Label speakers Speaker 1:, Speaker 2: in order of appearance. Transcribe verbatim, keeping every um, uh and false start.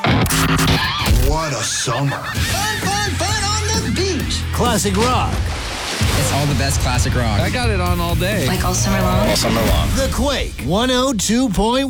Speaker 1: What a summer.
Speaker 2: Fun, fun, fun on the beach.
Speaker 3: Classic rock.
Speaker 4: It's all the best classic rock.
Speaker 5: I got it on all day.
Speaker 6: Like all summer long?
Speaker 1: All summer long.
Speaker 3: The Quake one oh two point one.